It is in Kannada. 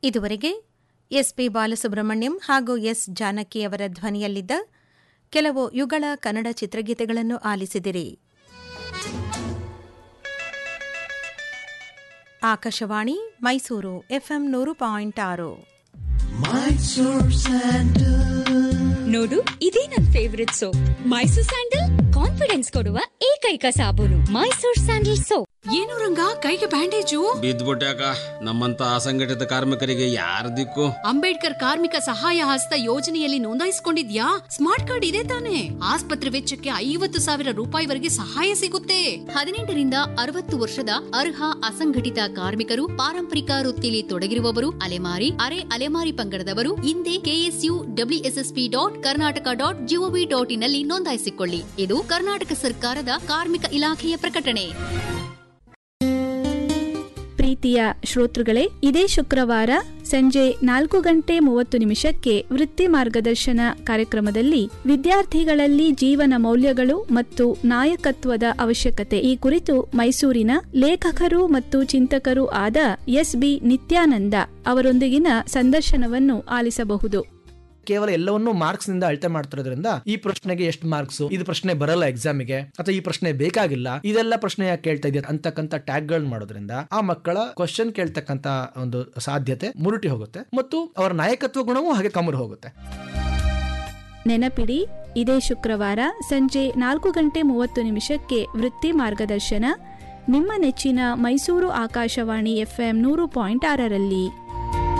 ಇದುವರೆಗೆ ಎಸ್ಪಿ ಬಾಲಸುಬ್ರಹ್ಮಣ್ಯಂ ಹಾಗೂ ಎಸ್ ಜಾನಕಿಯವರ ಧ್ವನಿಯಲ್ಲಿದ್ದ ಕೆಲವು ಯುಗಳ ಕನ್ನಡ ಚಿತ್ರಗೀತೆಗಳನ್ನು ಆಲಿಸಿದಿರಿ. ಆಕಾಶವಾಣಿ ಮೈಸೂರು ಎಫ್ಎಂ 100.6. ನೋಡು, ಇದೇ ನನ್ favourite soap. Mysore sandal confidence ಕೊಡುವ ಏಕೈಕ ಸಾಬೂನು ಮೈಸೂರ್ ಸ್ಯಾಂಡಲ್ ಸೋಪ್. ಏನು ರಂಗ, ಕೈಗೆ ಬ್ಯಾಂಡೇಜು? ಬಿದ್ದ್ಬಿಟ್ಯಾಕ. ನಮ್ಮಂತ ಅಸಂಘಟಿತ ಕಾರ್ಮಿಕರಿಗೆ ಯಾರ ದಿಕ್ಕು? ಅಂಬೇಡ್ಕರ್ ಕಾರ್ಮಿಕ ಸಹಾಯ ಹಸ್ತ ಯೋಜನೆಯಲ್ಲಿ ನೋಂದಾಯಿಸಿಕೊಂಡಿದ್ಯಾ? ಸ್ಮಾರ್ಟ್ ಕಾರ್ಡ್ ಇದೆ ತಾನೆ? ಆಸ್ಪತ್ರೆ ವೆಚ್ಚಕ್ಕೆ 50,000 ರೂಪಾಯಿವರೆಗೆ ಸಹಾಯ ಸಿಗುತ್ತೆ. 18ರಿಂದ 60 ವರ್ಷದ ಅರ್ಹ ಅಸಂಘಟಿತ ಕಾರ್ಮಿಕರು, ಪಾರಂಪರಿಕ ವೃತ್ತಿಯಲ್ಲಿ ತೊಡಗಿರುವವರು, ಅಲೆಮಾರಿ, ಅರೆ ಅಲೆಮಾರಿ ಪಂಗಡದವರು ಹಿಂದೆ KSUWSSP.Karnataka.gov.in ನಲ್ಲಿ ನೋಂದಾಯಿಸಿಕೊಳ್ಳಿ. ಇದು ಕರ್ನಾಟಕ ಸರ್ಕಾರದ ಕಾರ್ಮಿಕ ಇಲಾಖೆಯ ಪ್ರಕಟಣೆ. ಪ್ರೀತಿಯ ಶ್ರೋತೃಗಳೇ, ಇದೇ ಶುಕ್ರವಾರ ಸಂಜೆ 4:30 ವೃತ್ತಿ ಮಾರ್ಗದರ್ಶನ ಕಾರ್ಯಕ್ರಮದಲ್ಲಿ ವಿದ್ಯಾರ್ಥಿಗಳಲ್ಲಿ ಜೀವನ ಮೌಲ್ಯಗಳು ಮತ್ತು ನಾಯಕತ್ವದ ಅವಶ್ಯಕತೆ ಈ ಕುರಿತು ಮೈಸೂರಿನ ಲೇಖಕರು ಮತ್ತು ಚಿಂತಕರು ಆದ SB ನಿತ್ಯಾನಂದ ಅವರೊಂದಿಗಿನ ಸಂದರ್ಶನವನ್ನು ಆಲಿಸಬಹುದು. ಕೇವಲ ಎಲ್ಲವನ್ನೂ ಮಾರ್ಕ್ಸ್ ನಿಂದ ಅಳತೆ ಮಾಡ್ತಿರೋದ್ರಿಂದ ಈ ಪ್ರಶ್ನೆಗೆ ಎಷ್ಟು ಮಾರ್ಕ್ಸ್, ಇದು ಪ್ರಶ್ನೆ ಬರಲ್ಲ ಎಕ್ಸಾಮಿಗೆ, ಅಥವಾ ಈ ಪ್ರಶ್ನೆ ಬೇಕಾಗಿಲ್ಲ, ಇದೆಲ್ಲ ಪ್ರಶ್ನೆ ಯಾಕೆ ಕೇಳ್ತಾ ಇದೆಯಾ ಅಂತಕ್ಕಂಥ ಟ್ಯಾಗ್ ಗಳನ್ನ ಮಾಡೋದ್ರಿಂದ ಆ ಮಕ್ಕಳ ಕ್ವಶನ್ ಕೇಳ್ತಕ್ಕಂತ ಒಂದು ಸಾಧ್ಯತೆ ಮುರುಟಿ ಹೋಗುತ್ತೆ ಮತ್ತು ಅವರ ನಾಯಕತ್ವ ಗುಣವೂ ಹಾಗೆ ಕಮ್ಮಿ ಹೋಗುತ್ತೆ. ನೆನಪಿಡಿ, ಇದೇ ಶುಕ್ರವಾರ ಸಂಜೆ 4:30 ವೃತ್ತಿ ಮಾರ್ಗದರ್ಶನ ನಿಮ್ಮ ನೆಚ್ಚಿನ ಮೈಸೂರು ಆಕಾಶವಾಣಿ FM 100.6ರಲ್ಲಿ.